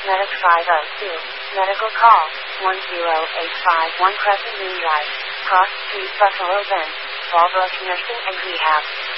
Medic 502. Medical call 10851 Crescent Moon Drive. Cross Street, Buffalo Bend. Fallbrook Nursing and Rehab.